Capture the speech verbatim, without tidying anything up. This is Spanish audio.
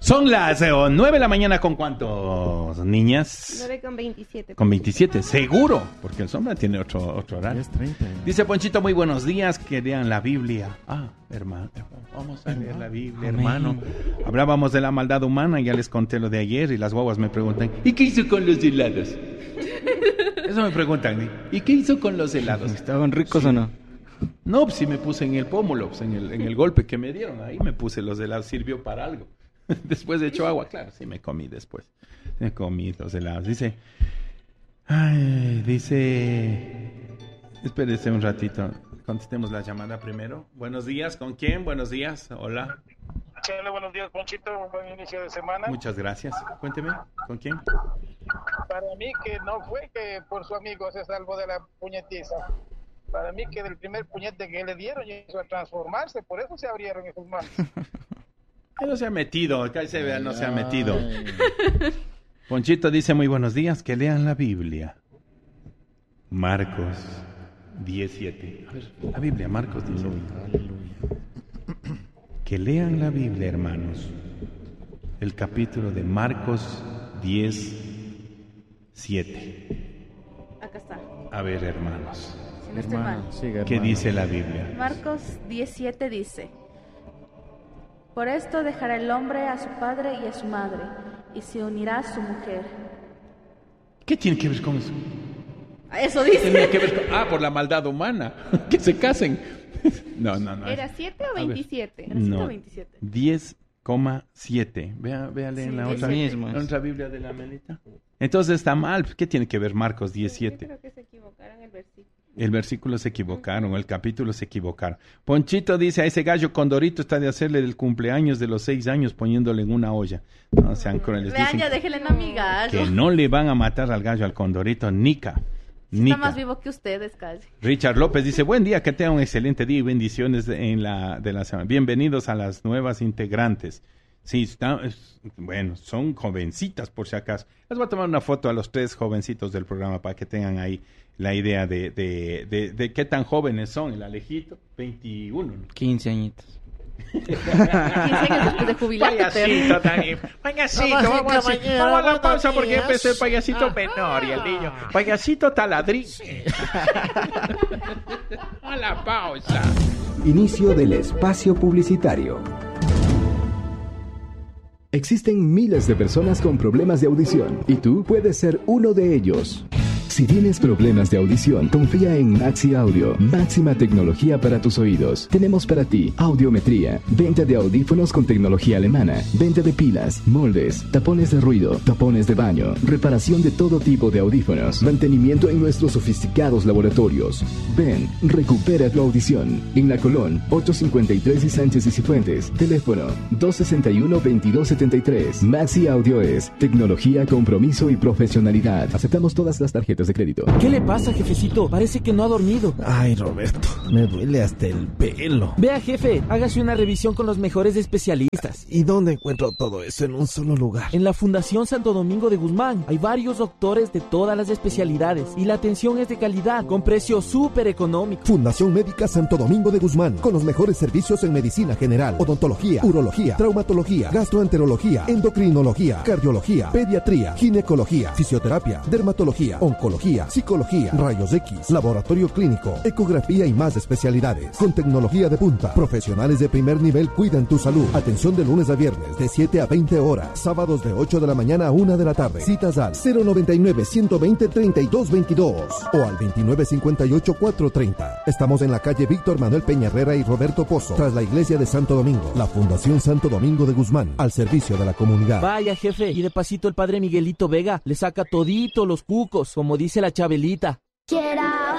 Son las eh, nueve de la mañana, ¿con cuántos, niñas? nueve con veintisiete. Con veintisiete, seguro, porque el sombra tiene otro, otro horario. diez treinta. Dice Ponchito, muy buenos días, que lean la Biblia. Ah, hermano, vamos a leer la Biblia, hermano. Hablábamos de la maldad humana, ya les conté lo de ayer, y las guaguas me preguntan, ¿y qué hizo con los helados? Eso me preguntan, ¿y qué hizo con los helados? ¿Estaban ricos sí. o no? No, pues sí me puse en el pómulo, pues en el, en el golpe que me dieron, ahí me puse los helados, sirvió para algo. Después de hecho agua, claro, sí me comí después. Me comí los helados. Dice, ay, dice, espérese un ratito, contestemos la llamada primero. Buenos días, ¿con quién? Buenos días, hola. Chale, buenos días, Ponchito, un buen inicio de semana. Muchas gracias. Cuénteme, ¿con quién? Para mí que no fue que por su amigo se salvó de la puñetiza. Para mí que del primer puñete que le dieron hizo a transformarse, por eso se abrieron esos manos. No se ha metido, acá se vea, no se ha metido. Ponchito dice, muy buenos días, que lean la Biblia. Marcos diecisiete. A ver, la Biblia, Marcos diecisiete. Que lean la Biblia, hermanos. El capítulo de Marcos diecisiete. Acá está. A ver, hermanos. Si no estoy mal. Sigue, ¿Qué dice la Biblia? Marcos diecisiete dice: por esto dejará el hombre a su padre y a su madre, y se unirá a su mujer. ¿Qué tiene que ver con eso? Eso dice. Tenía que ver con... Ah, por la maldad humana. Que se casen. No, no, no. ¿Era siete o veintisiete? ¿Era no, siete o veintisiete? diez coma siete. Vea, véale en Sí, la otra, mismo. en otra Biblia de la Melita. Entonces está mal. ¿Qué tiene que ver Marcos diecisiete? Yo creo que se equivocaron el versículo. El versículo se equivocaron, el capítulo se equivocaron. Ponchito dice, a ese gallo condorito está de hacerle el cumpleaños de los seis años poniéndole en una olla. No sean crueles. Vean, Dicen ya déjenle a mi gallo. que no le van a matar al gallo, al condorito, nica. Está más vivo que ustedes, casi. Richard López dice, buen día, que tengan un excelente día y bendiciones de, en la, de la semana. Bienvenidos a las nuevas integrantes. Sí, está, es, bueno, son jovencitas por si acaso. Les voy a tomar una foto a los tres jovencitos del programa para que tengan ahí la idea de, de, de, de qué tan jóvenes son. El Alejito, veintiuno, ¿no? quince añitos. quince años después de jubilarte. Payasito también. Payasito, vamos, a, hacer, vamos a la pausa porque empecé el payasito menor y el niño. Payasito taladrín. A la pausa. Inicio del espacio publicitario. Existen miles de personas con problemas de audición y tú puedes ser uno de ellos. Si tienes problemas de audición, confía en Maxi Audio, máxima tecnología para tus oídos. Tenemos para ti audiometría, venta de audífonos con tecnología alemana, venta de pilas, moldes, tapones de ruido, tapones de baño, reparación de todo tipo de audífonos, mantenimiento en nuestros sofisticados laboratorios. Ven, recupera tu audición. En La Colón, ocho cincuenta y tres y Sánchez y Cifuentes. Teléfono dos sesenta y uno, veintidós setenta y tres. Maxi Audio es tecnología, compromiso y profesionalidad. Aceptamos todas las tarjetas de crédito. ¿Qué le pasa, jefecito? Parece que no ha dormido. Ay, Roberto, me duele hasta el pelo. Vea, jefe, hágase una revisión con los mejores especialistas. ¿Y dónde encuentro todo eso en un solo lugar? En la Fundación Santo Domingo de Guzmán. Hay varios doctores de todas las especialidades y la atención es de calidad, con precio súper económico. Fundación Médica Santo Domingo de Guzmán, con los mejores servicios en medicina general, odontología, urología, traumatología, gastroenterología, endocrinología, cardiología, pediatría, ginecología, fisioterapia, dermatología, oncología, psicología, rayos X, laboratorio clínico, ecografía y más especialidades. Con tecnología de punta, profesionales de primer nivel cuidan tu salud. Atención de lunes a viernes de siete a veinte horas, sábados de ocho de la mañana a una de la tarde. Citas al cero noventa y nueve, ciento veinte, treinta y dos veintidós o al veintinueve cincuenta y ocho, cuatrocientos treinta. Estamos en la calle Víctor Manuel Peña Herrera y Roberto Pozo, tras la iglesia de Santo Domingo. La Fundación Santo Domingo de Guzmán, al servicio de la comunidad. Vaya, jefe, y de pasito el padre Miguelito Vega le saca todito los cucos, como dice la Chabelita. Quiera